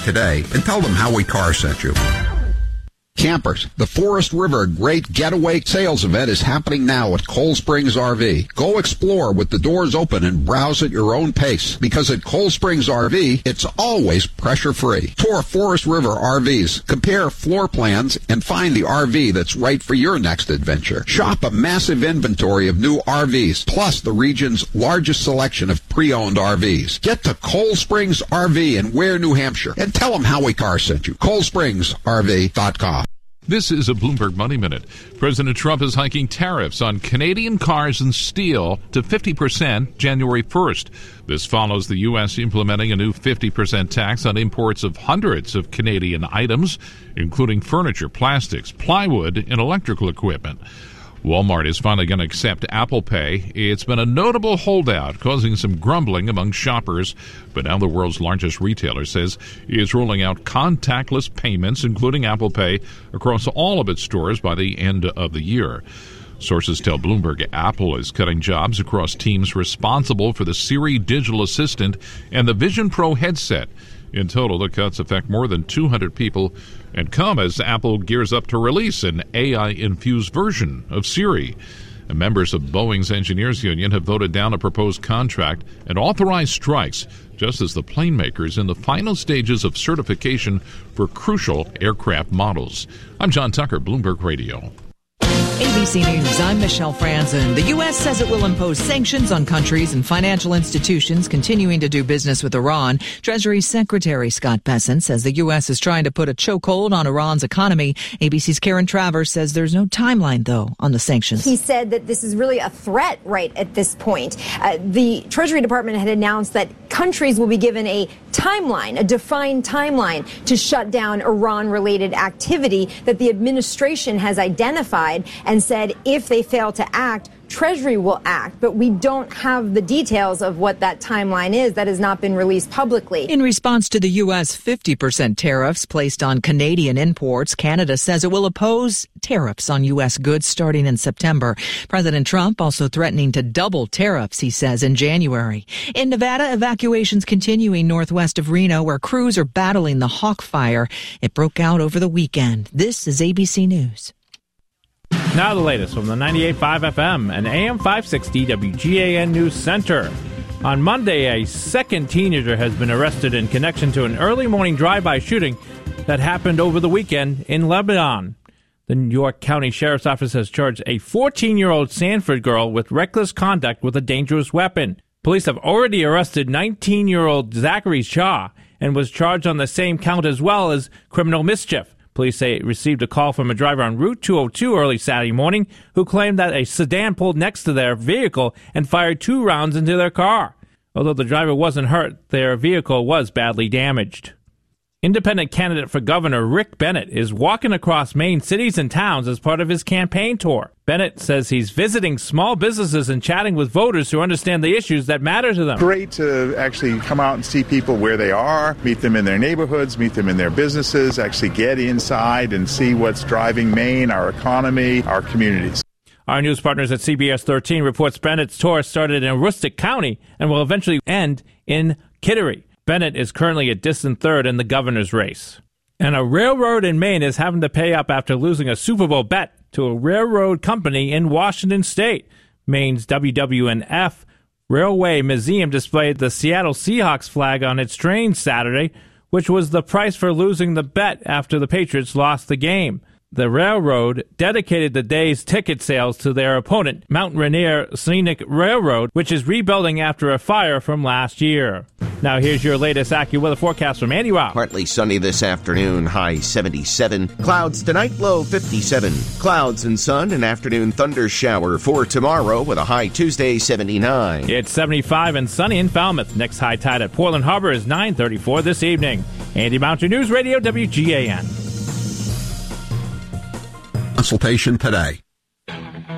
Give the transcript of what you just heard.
today and tell them Howie Carr sent you. Campers, the Forest River Great Getaway Sales Event is happening now at Cold Springs RV. Go explore with the doors open and browse at your own pace, because at Cold Springs RV, it's always pressure-free. Tour Forest River RVs, compare floor plans, and find the RV that's right for your next adventure. Shop a massive inventory of new RVs, plus the region's largest selection of pre-owned RVs. Get to Cold Springs RV in Ware, New Hampshire, and tell them Howie Carr sent you. ColdSpringsRV.com. This is a Bloomberg Money Minute. President Trump is hiking tariffs on Canadian cars and steel to 50% January 1st. This follows the U.S. implementing a new 50% tax on imports of hundreds of Canadian items, including furniture, plastics, plywood, and electrical equipment. Walmart is finally going to accept Apple Pay. It's been a notable holdout, causing some grumbling among shoppers, but now the world's largest retailer says it's rolling out contactless payments, including Apple Pay, across all of its stores by the end of the year. Sources tell Bloomberg Apple is cutting jobs across teams responsible for the Siri digital assistant and the Vision Pro headset. In total, the cuts affect more than 200 people and come as Apple gears up to release an AI-infused version of Siri. And members of Boeing's engineers union have voted down a proposed contract and authorized strikes, just as the plane maker is in the final stages of certification for crucial aircraft models. I'm John Tucker, Bloomberg Radio. ABC News, I'm Michelle Franzen. The U.S. says it will impose sanctions on countries and financial institutions continuing to do business with Iran. Treasury Secretary Scott Bessent says the U.S. is trying to put a chokehold on Iran's economy. ABC's Karen Travers says there's no timeline, though, on the sanctions. He said that this is really a threat right at this point. The Treasury Department had announced that countries will be given a timeline, a defined timeline, to shut down Iran-related activity that the administration has identified and said if they fail to act, Treasury will act, but we don't have the details of what that timeline is. That has not been released publicly. In response to the U.S. 50% tariffs placed on Canadian imports, Canada says it will oppose tariffs on U.S. goods starting in September. President Trump also threatening to double tariffs, he says, in January. In Nevada, evacuations continuing northwest of Reno, where crews are battling the Hawk Fire. It broke out over the weekend. This is ABC News. Now the latest from the 98.5 FM and AM 560 WGAN News Center. On Monday, a second teenager has been arrested in connection to an early morning drive-by shooting that happened over the weekend in Lebanon. The New York County Sheriff's Office has charged a 14-year-old Sanford girl with reckless conduct with a dangerous weapon. Police have already arrested 19-year-old Zachary Shaw and was charged on the same count as well as criminal mischief. Police say it received a call from a driver on Route 202 early Saturday morning who claimed that a sedan pulled next to their vehicle and fired 2 rounds into their car. Although the driver wasn't hurt, their vehicle was badly damaged. Independent candidate for governor Rick Bennett is walking across Maine cities and towns as part of his campaign tour. Bennett says he's visiting small businesses and chatting with voters who understand the issues that matter to them. Great to actually come out and see people where they are, meet them in their neighborhoods, meet them in their businesses, actually get inside and see what's driving Maine, our economy, our communities. Our news partners at CBS 13 reports Bennett's tour started in Aroostook County and will eventually end in Kittery. Bennett is currently a distant third in the governor's race. And a railroad in Maine is having to pay up after losing a Super Bowl bet to a railroad company in Washington State. Maine's WWNF Railway Museum displayed the Seattle Seahawks flag on its train Saturday, which was the price for losing the bet after the Patriots lost the game. The railroad dedicated the day's ticket sales to their opponent, Mount Rainier Scenic Railroad, which is rebuilding after a fire from last year. Now here's your latest AccuWeather forecast from Andy Rao. Partly sunny this afternoon, high 77. Clouds tonight, low 57. Clouds and sun, an afternoon thunder shower for tomorrow with a high Tuesday 79. It's 75 and sunny in Falmouth. Next high tide at Portland Harbor is 9:34 this evening. Andy Mountain News Radio, WGAN. Consultation today.